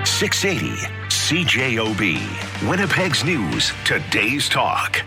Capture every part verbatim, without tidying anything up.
six eighty C J O B. Winnipeg's News, today's talk.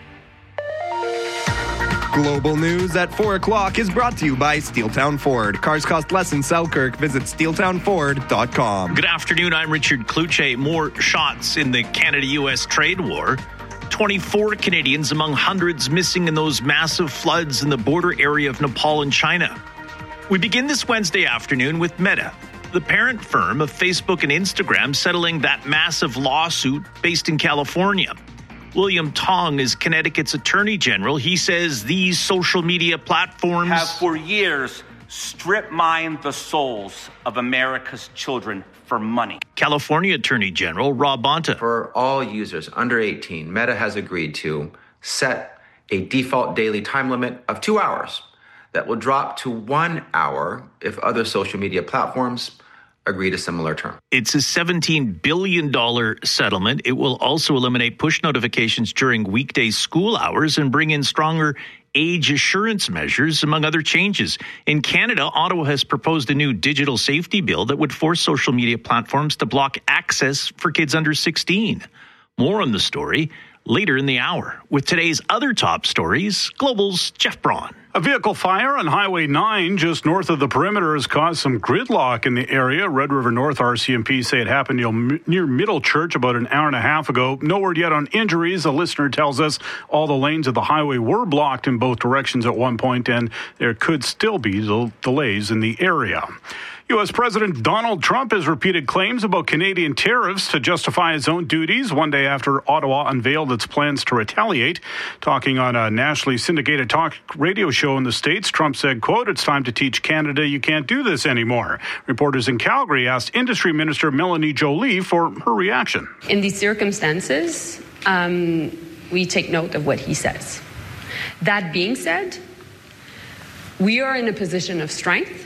Global News at four o'clock is brought to you by Steeltown Ford. Cars cost less in Selkirk. Visit steel town ford dot com. Good afternoon. I'm Richard Kluche. More shots in the Canada-U S trade war. twenty-four Canadians among hundreds missing in those massive floods in the border area of Nepal and China. We begin this Wednesday afternoon with Meta, the parent firm of Facebook and Instagram, settling that massive lawsuit based in California. William Tong is Connecticut's Attorney General. He says these social media platforms have for years strip mined the souls of America's children for money. California Attorney General Rob Bonta. For all users under eighteen, Meta has agreed to set a default daily time limit of two hours that will drop to one hour if other social media platforms agreed a similar term. It's a seventeen billion dollars settlement. It will also eliminate push notifications during weekday school hours and bring in stronger age assurance measures, among other changes. In Canada, Ottawa has proposed a new digital safety bill that would force social media platforms to block access for kids under sixteen. More on the story later in the hour. With today's other top stories, Global's Jeff Braun. A vehicle fire on Highway nine just north of the perimeter has caused some gridlock in the area. Red River North R C M P say it happened near Middle Church about an hour and a half ago. No word yet on injuries. A listener tells us all the lanes of the highway were blocked in both directions at one point, and there could still be delays in the area. U S. President Donald Trump has repeated claims about Canadian tariffs to justify his own duties one day after Ottawa unveiled its plans to retaliate. Talking on a nationally syndicated talk radio show in the States, Trump said, quote, "It's time to teach Canada you can't do this anymore." Reporters in Calgary asked Industry Minister Melanie Joly for her reaction. In these circumstances, um, we take note of what he says. That being said, we are in a position of strength.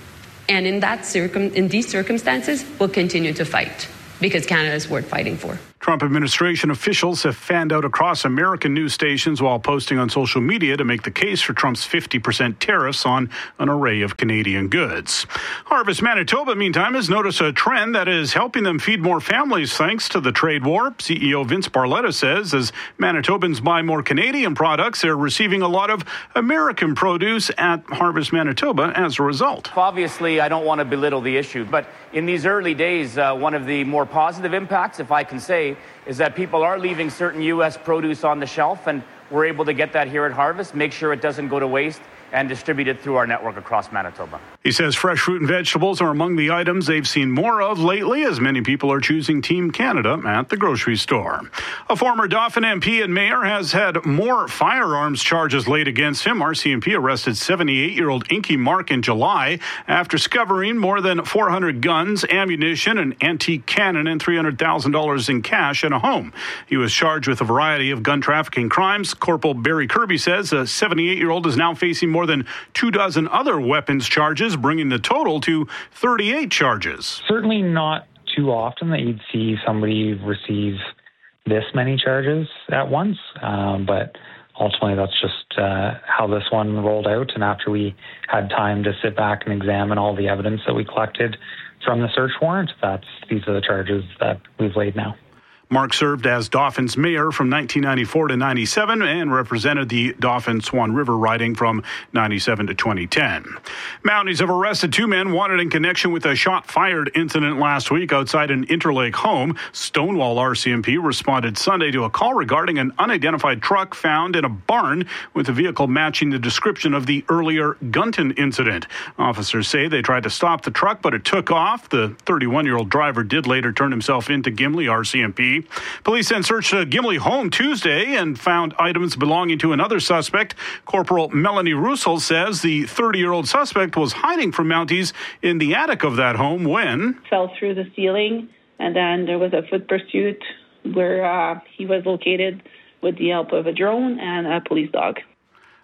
And in that circum- in these circumstances, we'll continue to fight because Canada is worth fighting for. Trump administration officials have fanned out across American news stations while posting on social media to make the case for Trump's fifty percent tariffs on an array of Canadian goods. Harvest Manitoba, meantime, has noticed a trend that is helping them feed more families thanks to the trade war. C E O Vince Barletta says as Manitobans buy more Canadian products, they're receiving a lot of American produce at Harvest Manitoba as a result. Obviously, I don't want to belittle the issue, but in these early days, uh, one of the more positive impacts, if I can say, is that people are leaving certain U S produce on the shelf, and we're able to get that here at Harvest, make sure it doesn't go to waste, and distribute it through our network across Manitoba. He says fresh fruit and vegetables are among the items they've seen more of lately, as many people are choosing Team Canada at the grocery store. A former Dauphin M P and mayor has had more firearms charges laid against him. R C M P arrested seventy-eight-year-old Inky Mark in July after discovering more than four hundred guns, ammunition, an antique cannon, and three hundred thousand dollars in cash in a home. He was charged with a variety of gun trafficking crimes. Corporal Barry Kirby says a seventy-eight-year-old is now facing more than two dozen other weapons charges, bringing the total to thirty-eight charges. Certainly not too often that you'd see somebody receive this many charges at once, um, but ultimately that's just uh, how this one rolled out. And after we had time to sit back and examine all the evidence that we collected from the search warrant, that's these are the charges that we've laid now. Mark served as Dauphin's mayor from nineteen ninety-four to ninety-seven and represented the Dauphin Swan River riding from ninety-seven to twenty ten. Mounties have arrested two men wanted in connection with a shot-fired incident last week outside an Interlake home. Stonewall R C M P responded Sunday to a call regarding an unidentified truck found in a barn with a vehicle matching the description of the earlier Gunton incident. Officers say they tried to stop the truck, but it took off. The thirty-one-year-old driver did later turn himself into Gimli R C M P. Police then searched a Gimli home Tuesday and found items belonging to another suspect. Corporal Melanie Russell says the thirty-year-old suspect was hiding from Mounties in the attic of that home when... fell through the ceiling, and then there was a foot pursuit where uh, he was located with the help of a drone and a police dog.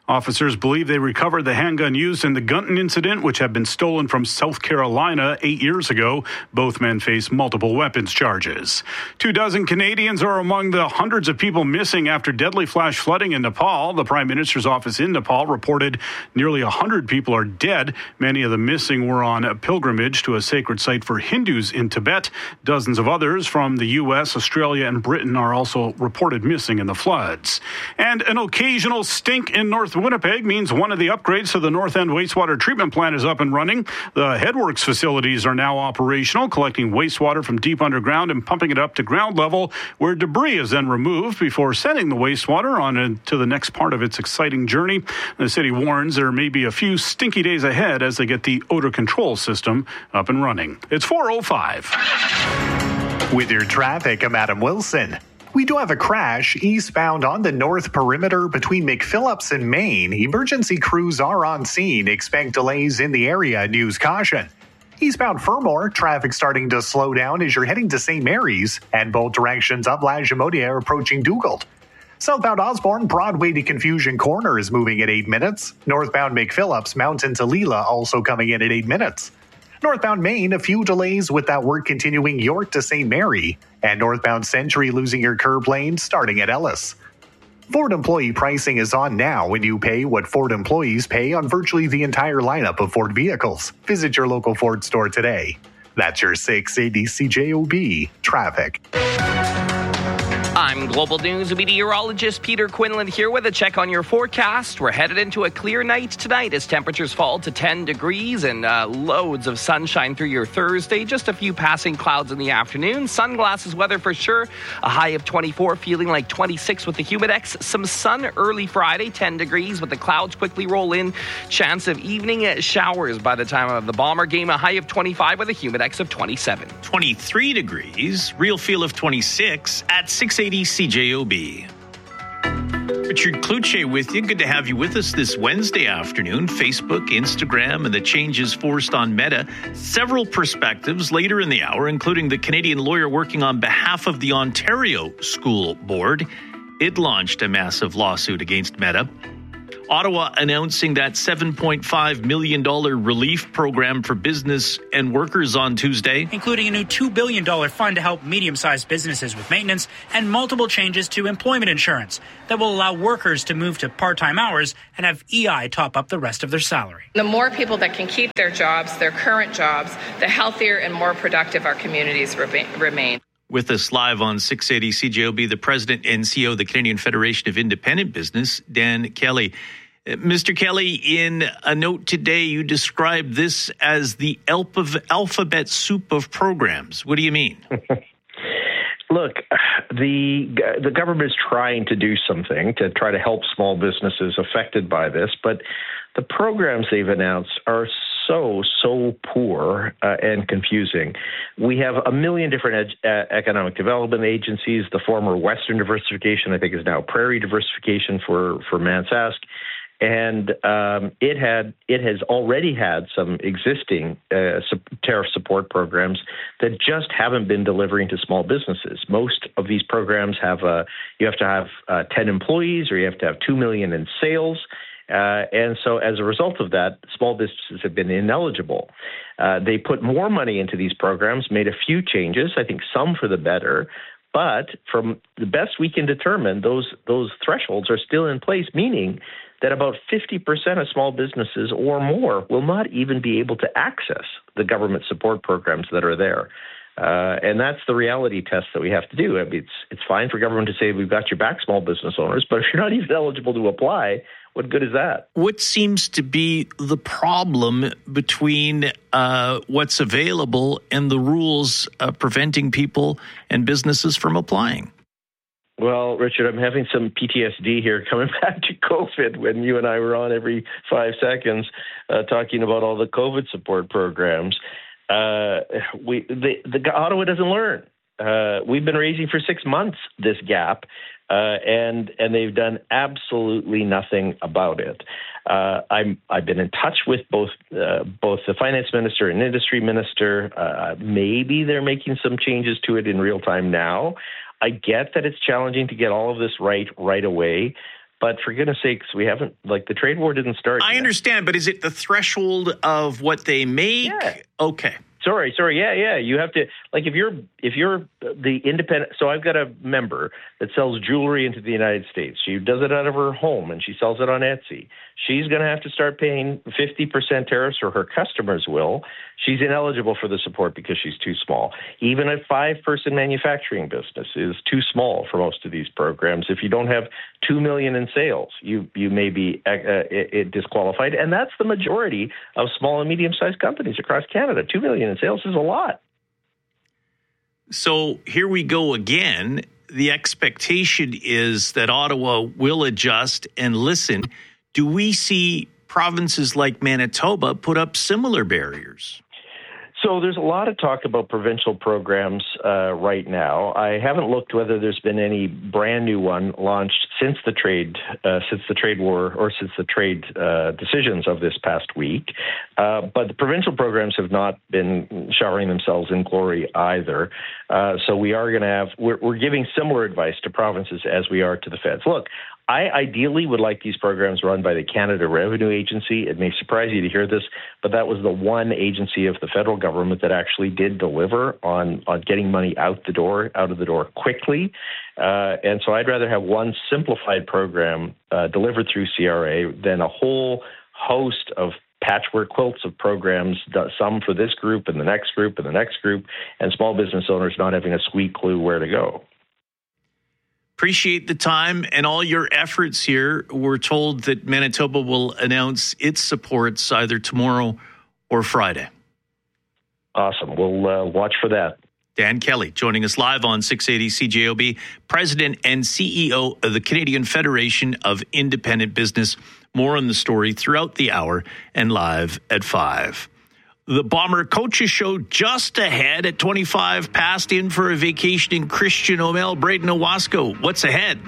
Officers believe they recovered the handgun used in the Gunton incident, which had been stolen from South Carolina eight years ago. Both men face multiple weapons charges. Two dozen Canadians are among the hundreds of people missing after deadly flash flooding in Nepal. The Prime Minister's office in Nepal reported nearly one hundred people are dead. Many of the missing were on a pilgrimage to a sacred site for Hindus in Tibet. Dozens of others from the U S, Australia, and Britain are also reported missing in the floods. And an occasional stink in North Winnipeg means one of the upgrades to the North End wastewater treatment plant is up and running. The Headworks facilities are now operational, collecting wastewater from deep underground and pumping it up to ground level, where debris is then removed before sending the wastewater on to the next part of its exciting journey. The city warns there may be a few stinky days ahead as they get the odor control system up and running. It's four oh five. With your traffic, I'm Adam Wilson. We do have a crash eastbound on the north perimeter between McPhillips and Main. Emergency crews are on scene. Expect delays in the area. News caution. Eastbound Fermor, traffic starting to slow down as you're heading to Saint Mary's, and both directions of Lagimodiere approaching Dugald. Southbound Osborne, Broadway to Confusion Corner is moving at eight minutes. Northbound McPhillips, Mountain to Leela also coming in at eight minutes. Northbound Main, a few delays with that work continuing York to Saint Mary. And northbound Century losing your curb lane starting at Ellis. Ford employee pricing is on now when you pay what Ford employees pay on virtually the entire lineup of Ford vehicles. Visit your local Ford store today. That's your six eighty C J O B traffic. I'm Global News meteorologist Peter Quinlan here with a check on your forecast. We're headed into a clear night tonight as temperatures fall to ten degrees and uh, loads of sunshine through your Thursday. Just a few passing clouds in the afternoon. Sunglasses weather for sure. A high of twenty-four, feeling like twenty-six with the Humidex. Some sun early Friday, ten degrees, but the clouds quickly roll in. Chance of evening showers by the time of the Bomber game. A high of twenty-five with a Humidex of twenty-seven. twenty-three degrees, real feel of twenty-six at six eighty C J O B. Richard Kluche with you. Good to have you with us this Wednesday afternoon. Facebook, Instagram, and the changes forced on Meta. Several perspectives later in the hour, including the Canadian lawyer working on behalf of the Ontario School Board. It launched a massive lawsuit against Meta. Ottawa announcing that seven point five million dollars relief program for business and workers on Tuesday, including a new two billion dollars fund to help medium-sized businesses with maintenance and multiple changes to employment insurance that will allow workers to move to part-time hours and have E I top up the rest of their salary. The more people that can keep their jobs, their current jobs, the healthier and more productive our communities remain. With us live on six eighty C J O B, the president and C E O of the Canadian Federation of Independent Business, Dan Kelly. Mister Kelly, in a note today, you described this as the alphabet soup of programs. What do you mean? Look, the the government is trying to do something to try to help small businesses affected by this, but the programs they've announced are so, so poor uh, and confusing. We have a million different ed- uh, economic development agencies. The former Western Diversification, I think, is now Prairie Diversification for, for Mansask. And um, it had it has already had some existing uh, tariff support programs that just haven't been delivering to small businesses. Most of these programs have a, you have to have uh, ten employees or you have to have two million in sales. Uh, and so as a result of that, small businesses have been ineligible. Uh, they put more money into these programs, made a few changes, I think some for the better. But from the best we can determine, those those thresholds are still in place, meaning that about fifty percent of small businesses or more will not even be able to access the government support programs that are there. Uh, and that's the reality test that we have to do. I mean, it's it's fine for government to say we've got your back, small business owners, but if you're not even eligible to apply, what good is that? What seems to be the problem between uh, what's available and the rules uh, preventing people and businesses from applying? Well, Richard, I'm having some P T S D here coming back to COVID when you and I were on every five seconds uh, talking about all the COVID support programs. Uh, we the, the Ottawa doesn't learn. Uh, we've been raising for six months this gap, uh, and and they've done absolutely nothing about it. Uh, I'm I've been in touch with both uh, both the finance minister and industry minister. Uh, maybe they're making some changes to it in real time now. I get that it's challenging to get all of this right right away, But for goodness sakes, we haven't, like, the trade war didn't start I yet. understand, but is it the threshold of what they make? Yeah. Okay. Sorry, sorry, yeah, yeah. You have to, like, if you're if you're the independent. So I've got a member that sells jewelry into the United States. She does it out of her home and she sells it on Etsy. She's going to have to start paying fifty percent tariffs, or her customers will. She's ineligible for the support because she's too small. Even a five-person manufacturing business is too small for most of these programs. If you don't have two million in sales, you you may be uh, uh, disqualified, and that's the majority of small and medium-sized companies across Canada. Two million in sales is a lot. So here we go again. The expectation is that Ottawa will adjust and listen. Do we see provinces like Manitoba put up similar barriers? So there's a lot of talk about provincial programs uh, right now. I haven't looked whether there's been any brand new one launched since the trade uh, since the trade war or since the trade uh, decisions of this past week. Uh, but the provincial programs have not been showering themselves in glory either. Uh, so we are going to have we're, we're giving similar advice to provinces as we are to the feds. Look, I ideally would like these programs run by the Canada Revenue Agency. It may surprise you to hear this, but that was the one agency of the federal government that actually did deliver on, on getting money out the door, out of the door quickly. Uh, and so I'd rather have one simplified program uh, delivered through C R A than a whole host of patchwork quilts of programs, some for this group and the next group and the next group, and small business owners not having a sweet clue where to go. Appreciate the time and all your efforts here. We're told that Manitoba will announce its supports either tomorrow or Friday. Awesome. We'll uh, watch for that. Dan Kelly joining us live on six eighty C J O B, President and C E O of the Canadian Federation of Independent Business. More on the story throughout the hour and live at five. The Bomber Coaches Show just ahead at twenty-five past, in for a vacationing Christian O'Mell. Braden Owasco, what's ahead?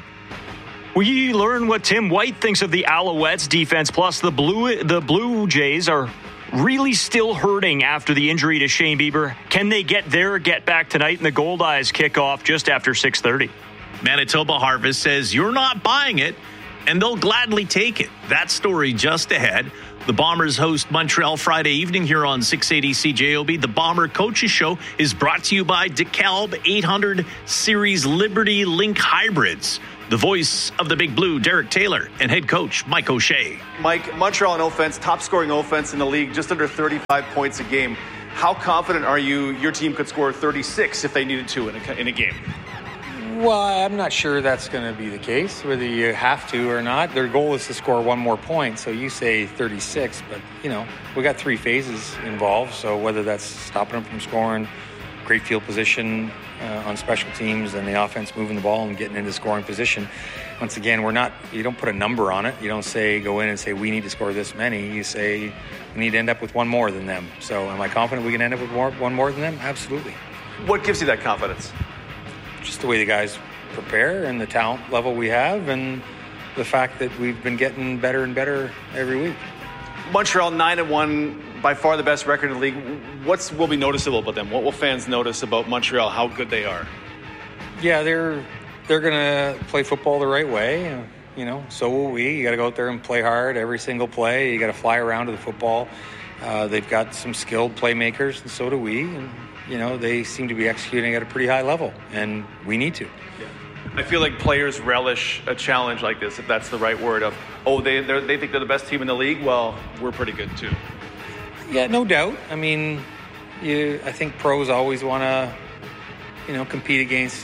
We learn what Tim White thinks of the Alouettes defense. Plus, the Blue the Blue Jays are really still hurting after the injury to Shane Bieber. Can they get their get back tonight? And the Gold Eyes kick off just after six thirty. Manitoba Harvest says you're not buying it, and they'll gladly take it. That story just ahead. The Bombers host Montreal Friday evening here on six eighty C J O B. The Bomber Coaches Show is brought to you by DeKalb eight hundred Series Liberty Link Hybrids. The voice of the Big Blue, Derek Taylor, and head coach Mike O'Shea. Mike, Montreal on offense, top scoring offense in the league, just under thirty-five points a game. How confident are you your team could score thirty-six if they needed to in a, in a game? Well, I'm not sure that's going to be the case, whether you have to or not. Their goal is to score one more point, so you say thirty-six, but, you know, we got three phases involved, so whether that's stopping them from scoring, great field position uh, on special teams, and the offense moving the ball and getting into scoring position. Once again, we're not, you don't put a number on it. You don't say, go in and say, we need to score this many. You say, we need to end up with one more than them. So am I confident we can end up with more, one more than them? Absolutely. What gives you that confidence? Just the way the guys prepare and the talent level we have, and the fact that we've been getting better and better every week. Montreal nine and one, by far the best record in the league. What's will be noticeable about them? What will fans notice about Montreal? How good they are? Yeah, they're they're gonna play football the right way. You know, so will we. You got to go out there and play hard every single play. You got to fly around to the football. Uh, they've got some skilled playmakers, and so do we. And you know, they seem to be executing at a pretty high level, and we need to. Yeah. I feel like players relish a challenge like this, if that's the right word, of, oh, they they think they're the best team in the league? Well, we're pretty good too. Yeah, no doubt. I mean, you, I think pros always want to, you know, compete against,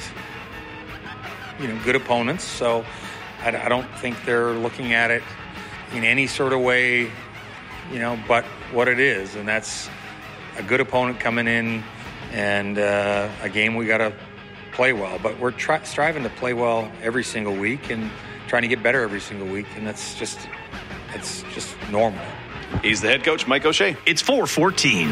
you know, good opponents. So I, I don't think they're looking at it in any sort of way, you know, but what it is, and that's a good opponent coming in, and uh, a game we got to play well. But we're tri- striving to play well every single week and trying to get better every single week, and that's just it's just normal. He's the head coach, Mike O'Shea. It's four fourteen.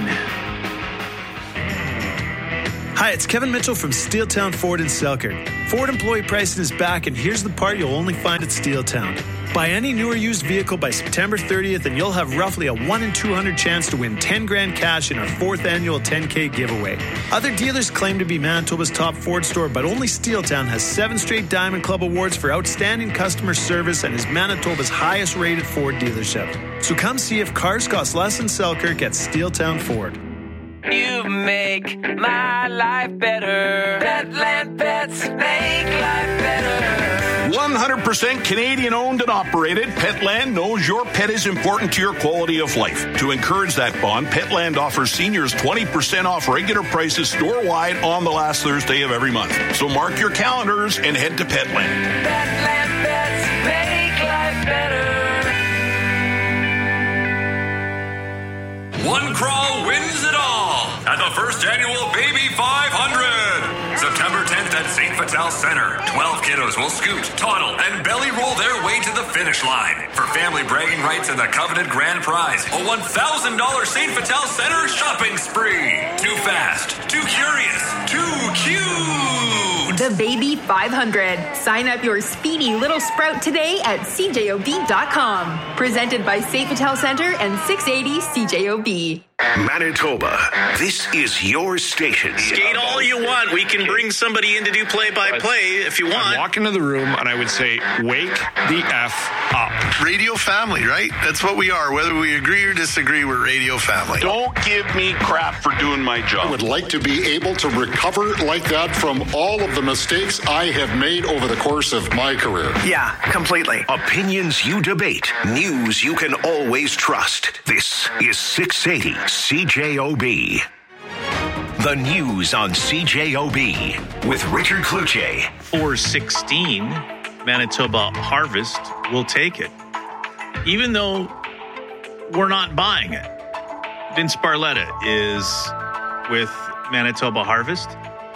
Hi, it's Kevin Mitchell from Steeltown Ford in Selkirk. Ford employee pricing is back, and here's the part you'll only find at Steeltown. Buy any new or used vehicle by September thirtieth and you'll have roughly a one in two hundred chance to win ten grand cash in our fourth annual ten K giveaway. Other dealers claim to be Manitoba's top Ford store, but only Steeltown has seven straight Diamond Club awards for outstanding customer service and is Manitoba's highest rated Ford dealership. So come see if cars cost less in Selkirk at Steeltown Ford. You make my life better. Petland Pets make life better. one hundred percent Canadian owned and operated, Petland knows your pet is important to your quality of life. To encourage that bond, Petland offers seniors twenty percent off regular prices store-wide on the last Thursday of every month. So mark your calendars and head to Petland. Petland Pets make life better. One crawl wins it all at the first annual Baby five hundred. September tenth at Saint Vital Center. twelve kiddos will scoot, toddle, and belly roll their way to the finish line. For family bragging rights and the coveted grand prize, a one thousand dollars Saint Vital Center shopping spree. Too fast, too curious, too cute. The Baby five hundred. Sign up your speedy little sprout today at C J O B dot com. Presented by Saint Vital Center and six eighty C J O B. Manitoba, this is your station. Skate all you want. We can bring somebody in to do play-by-play if you want. I'd walk into the room and I would say, wake the F up. Radio family, right? That's what we are. Whether we agree or disagree, we're radio family. Don't give me crap for doing my job. I would like to be able to recover like that from all of the mistakes I have made over the course of my career. Yeah, completely. Opinions you debate. News you can always trust. This is six eighty C J O B. The news on C J O B with Richard Cloutier. four sixteen, Manitoba Harvest will take it. Even though we're not buying it. Vince Barletta is with Manitoba Harvest.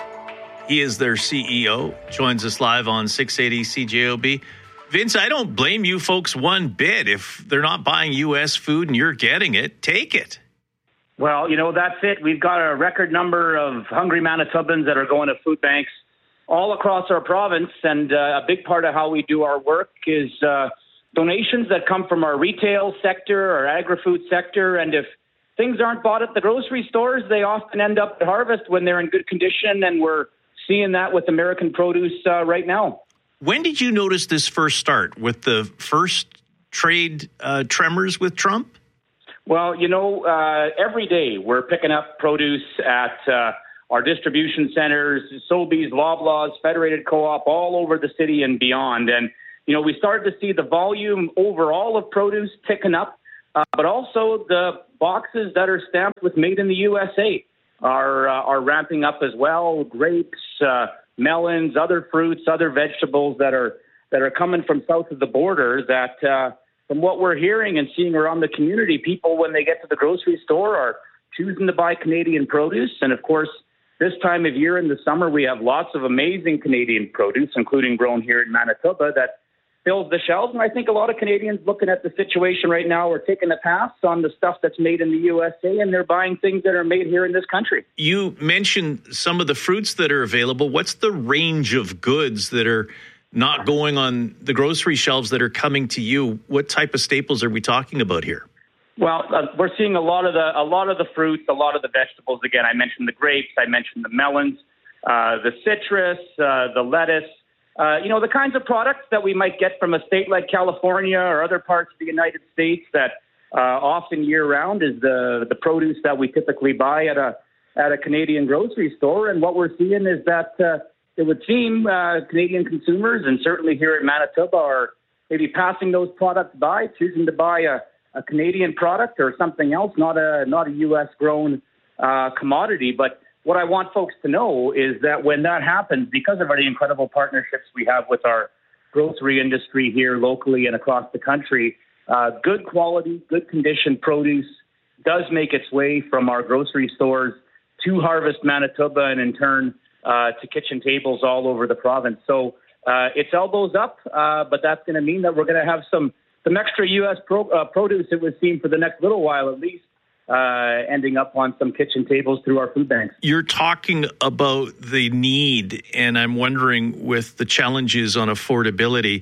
He is their C E O. Joins us live on six eighty C J O B. Vince, I don't blame you folks one bit. If they're not buying U S food and you're getting it, take it. Well, you know, that's it. We've got a record number of hungry Manitobans that are going to food banks all across our province. And uh, a big part of how we do our work is uh, donations that come from our retail sector, our agri-food sector. And if things aren't bought at the grocery stores, they often end up at Harvest when they're in good condition. And we're seeing that with American produce uh, right now. When did you notice this first start? With the first trade uh, tremors with Trump? Well, you know, uh, every day we're picking up produce at uh, our distribution centers, Sobeys, Loblaws, Federated Co-op, all over the city and beyond. And, you know, we started to see the volume overall of produce ticking up, uh, but also the boxes that are stamped with Made in the U S A are, uh, are ramping up as well. Grapes, uh, melons, other fruits, other vegetables that are that are coming from south of the border that uh, from what we're hearing and seeing around the community, people, when they get to the grocery store, are choosing to buy Canadian produce. And, of course, this time of year in the summer, we have lots of amazing Canadian produce, including grown here in Manitoba, that fills the shelves. And I think a lot of Canadians looking at the situation right now are taking a pass on the stuff that's made in the U S A, and they're buying things that are made here in this country. You mentioned some of the fruits that are available. What's the range of goods that are not going on the grocery shelves that are coming to you? What type of staples are we talking about here? Well, uh, we're seeing a lot of the a lot of the fruits, a lot of the vegetables. Again, I mentioned the grapes, I mentioned the melons, uh, the citrus, uh, the lettuce. Uh, you know, the kinds of products that we might get from a state like California or other parts of the United States that uh, often year-round is the the produce that we typically buy at a at a Canadian grocery store. And what we're seeing is that uh, it would seem uh, Canadian consumers, and certainly here in Manitoba, are maybe passing those products by, choosing to buy a, a Canadian product or something else, not a not a U S-grown uh, commodity. But what I want folks to know is that when that happens, because of the incredible partnerships we have with our grocery industry here locally and across the country, uh, good quality, good condition produce does make its way from our grocery stores to Harvest Manitoba and in turn uh, to kitchen tables all over the province. So uh, it's elbows up, uh, but that's going to mean that we're going to have some, some extra U S pro, uh, produce, it would seem, for the next little while at least. Uh, ending up on some kitchen tables through our food banks. You're talking about the need, and I'm wondering with the challenges on affordability,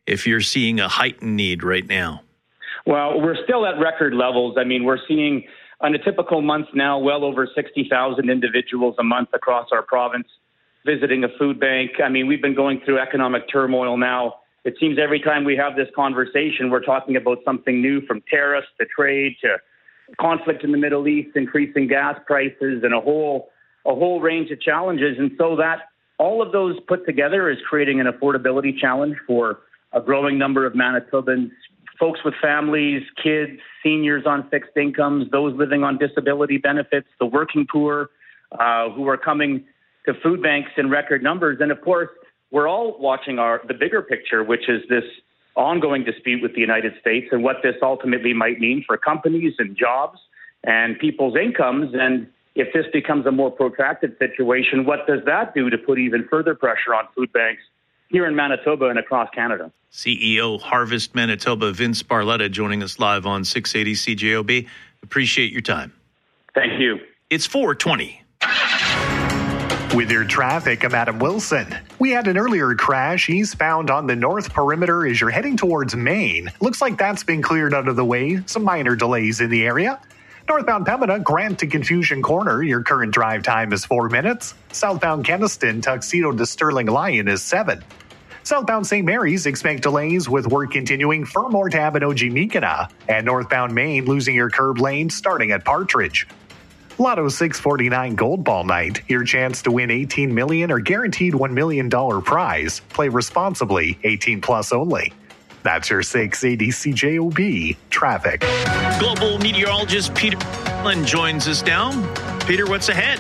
if you're seeing a heightened need right now? Well, we're still at record levels. I mean, we're seeing on a typical month now well over sixty thousand individuals a month across our province visiting a food bank. I mean, we've been going through economic turmoil now. It seems every time we have this conversation, we're talking about something new, from tariffs to trade to conflict in the Middle East, increasing gas prices, and a whole a whole range of challenges. And so that all of those put together is creating an affordability challenge for a growing number of Manitobans, folks with families, kids, seniors on fixed incomes, those living on disability benefits, the working poor uh, who are coming to food banks in record numbers. And of course, we're all watching our the bigger picture, which is this ongoing dispute with the United States and what this ultimately might mean for companies and jobs and people's incomes. And if this becomes a more protracted situation, what does that do to put even further pressure on food banks here in Manitoba and across Canada? C E O, Harvest Manitoba, Vince Barletta, joining us live on six eighty C J O B. Appreciate your time. Thank you. It's four twenty. With your traffic, I'm Adam Wilson. We had an earlier crash eastbound on the north perimeter as you're heading towards Maine. Looks like that's been cleared out of the way. Some minor delays in the area. Northbound Pembina, Grant to Confusion Corner, your current drive time is four minutes. Southbound Keniston, Tuxedo to Sterling Lion is seven. Southbound Saint Mary's, expect delays with work continuing Fermor to Abinogi-Meekina. And northbound Maine, losing your curb lane starting at Partridge. Lotto six forty-nine Gold Ball Night, your chance to win eighteen million dollars or guaranteed one million dollars prize. Play responsibly, eighteen plus only. That's your six eighty C J O B traffic. Global meteorologist Peter Quinlan joins us now. Peter, what's ahead?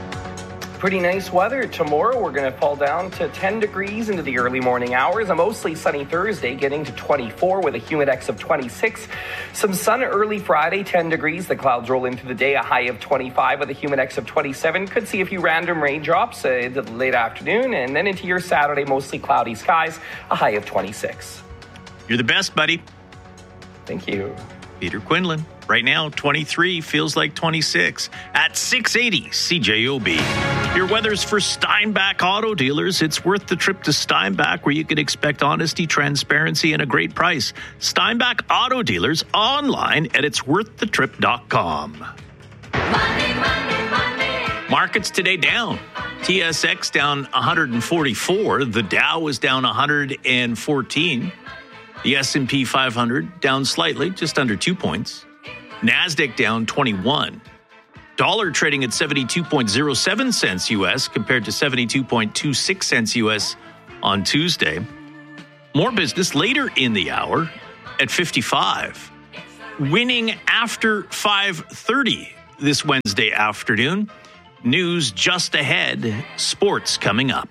Pretty nice weather. Tomorrow we're going to fall down to ten degrees into the early morning hours. A mostly sunny Thursday, getting to twenty-four with a humidex of twenty-six. Some sun early Friday, ten degrees. The clouds roll into the day, a high of twenty-five with a humidex of twenty-seven. Could see a few random raindrops uh, into the late afternoon. And then into your Saturday, mostly cloudy skies, a high of twenty-six. You're the best, buddy. Thank you. Peter Quinlan. Right now, twenty-three feels like twenty-six at six eighty C J O B. Your weather's for Steinbach Auto Dealers. It's worth the trip to Steinbach, where you can expect honesty, transparency, and a great price. Steinbach Auto Dealers online at its worth the trip dot com. Money, money, money. Markets today down. T S X down one hundred forty-four. The Dow is down one hundred fourteen. The S and P five hundred down slightly, just under two points. NASDAQ down twenty-one. Dollar trading at seventy-two point oh seven cents U S compared to seventy-two point two six cents U S on Tuesday. More business later in the hour at fifty-five. Winning after five thirty this Wednesday afternoon. News just ahead. Sports coming up.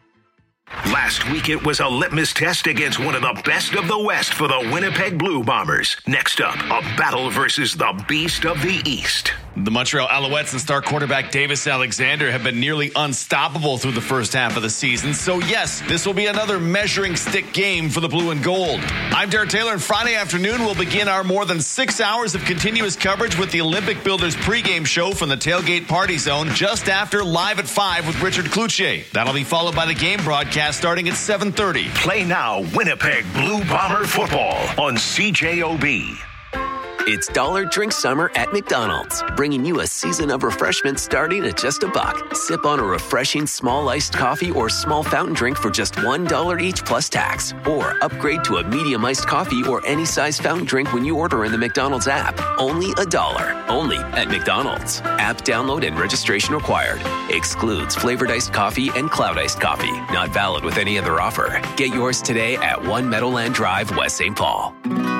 Last week, it was a litmus test against one of the best of the West for the Winnipeg Blue Bombers. Next up, a battle versus the Beast of the East. The Montreal Alouettes and star quarterback Davis Alexander have been nearly unstoppable through the first half of the season. So yes, this will be another measuring stick game for the blue and gold. I'm Derek Taylor, and Friday afternoon we'll begin our more than six hours of continuous coverage with the Olympic Builders pregame show from the Tailgate Party Zone just after Live at five with Richard Cloutier. That'll be followed by the game broadcast starting at seven thirty. Play now Winnipeg Blue Bomber football on C J O B. It's Dollar Drink Summer at McDonald's, bringing you a season of refreshment starting at just a buck. Sip on a refreshing small iced coffee or small fountain drink for just one dollar each plus tax. Or upgrade to a medium iced coffee or any size fountain drink when you order in the McDonald's app. Only a dollar. Only at McDonald's. App download and registration required. Excludes flavored iced coffee and cloud iced coffee. Not valid with any other offer. Get yours today at One Meadowland Drive, West Saint Paul.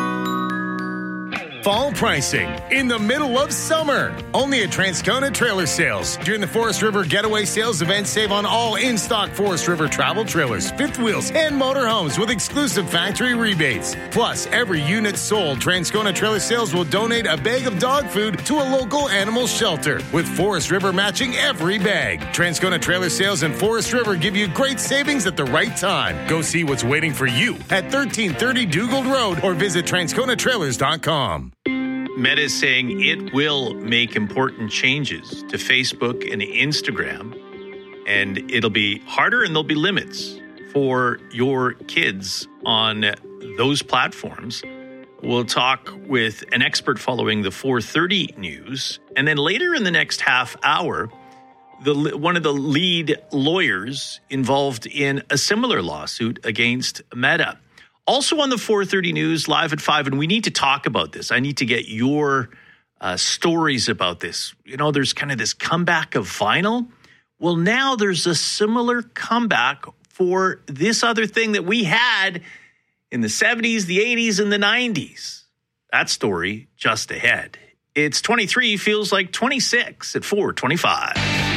Fall pricing in the middle of summer. Only at Transcona Trailer Sales. During the Forest River Getaway Sales event, save on all in-stock Forest River travel trailers, fifth wheels, and motorhomes with exclusive factory rebates. Plus, every unit sold, Transcona Trailer Sales will donate a bag of dog food to a local animal shelter, with Forest River matching every bag. Transcona Trailer Sales and Forest River give you great savings at the right time. Go see what's waiting for you at thirteen thirty Dugald Road or visit transcona trailers dot com. Meta is saying it will make important changes to Facebook and Instagram, and it'll be harder and there'll be limits for your kids on those platforms. We'll talk with an expert following the four thirty news. And then later in the next half hour, the one of the lead lawyers involved in a similar lawsuit against Meta. Also on the four thirty news, live at five, and we need to talk about this. I need to get your uh, stories about this. You know, there's kind of this comeback of vinyl. Well, now there's a similar comeback for this other thing that we had in the seventies, the eighties, and the nineties. That story just ahead. It's twenty-three, feels like twenty-six at four twenty-five.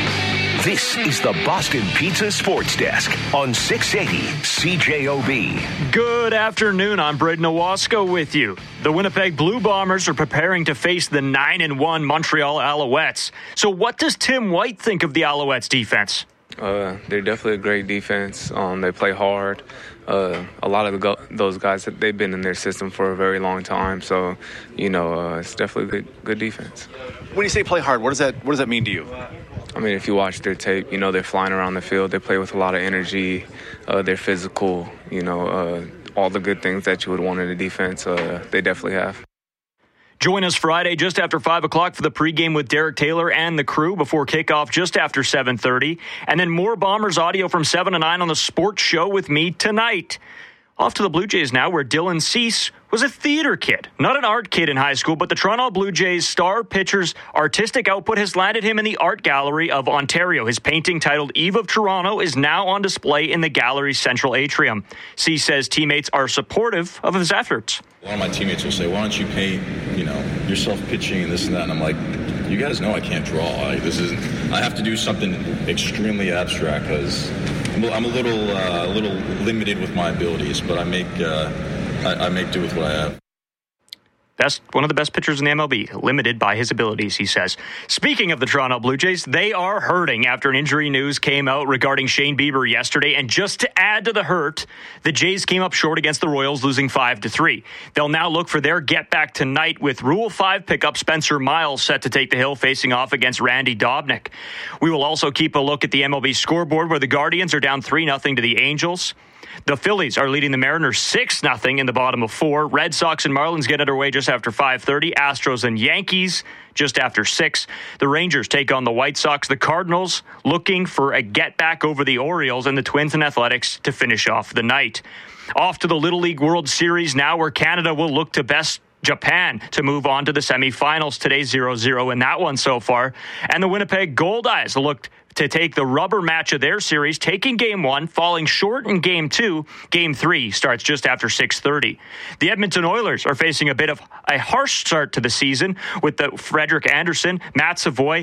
This is the Boston Pizza Sports Desk on six eighty C J O B. Good afternoon. I'm Braden Owasco with you. The Winnipeg Blue Bombers are preparing to face the nine and one Montreal Alouettes. So what does Tim White think of the Alouettes defense? Uh, they're definitely a great defense. Um, they play hard. Uh, a lot of the go- those guys, they've been in their system for a very long time. So, you know, uh, it's definitely good, good defense. When you say play hard, what does that what does that mean to you? I mean, if you watch their tape, you know, they're flying around the field. They play with a lot of energy. Uh, they're physical. You know, uh, all the good things that you would want in a defense, uh, they definitely have. Join us Friday just after five o'clock for the pregame with Derek Taylor and the crew before kickoff just after seven thirty. And then more Bombers audio from seven to nine on the sports show with me tonight. Off to the Blue Jays now, where Dylan Cease was a theater kid, not an art kid in high school, but the Toronto Blue Jays star pitcher's artistic output has landed him in the Art Gallery of Ontario. His painting titled Eve of Toronto is now on display in the gallery's central atrium. Cease says teammates are supportive of his efforts. A lot of my teammates will say, why don't you paint, you know, yourself pitching and this and that, and I'm like, you guys know I can't draw. I, this is, I have to do something extremely abstract because I'm, I'm a little, uh, a little limited with my abilities, but I make, uh, I, I make do with what I have. Best, one of the best pitchers in the M L B, limited by his abilities, he says. Speaking of the Toronto Blue Jays, they are hurting after an injury news came out regarding Shane Bieber yesterday. And just to add to the hurt, the Jays came up short against the Royals, losing five to three. They'll now look for their get-back tonight with Rule five pickup Spencer Miles set to take the hill facing off against Randy Dobnik. We will also keep a look at the M L B scoreboard where the Guardians are down three nothing to the Angels. The Phillies are leading the Mariners six nothing in the bottom of four. Red Sox and Marlins get underway just after five thirty. Astros and Yankees just after six. The Rangers take on the White Sox. The Cardinals looking for a get-back over the Orioles, and the Twins and Athletics to finish off the night. Off to the Little League World Series now, where Canada will look to best Japan to move on to the semifinals today, zero zero in that one so far. And the Winnipeg Goldeyes looked to take the rubber match of their series, taking game one, falling short in game two. Game three starts just after six thirty. The Edmonton Oilers are facing a bit of a harsh start to the season with the Frederik Andersen, Matt Savoy,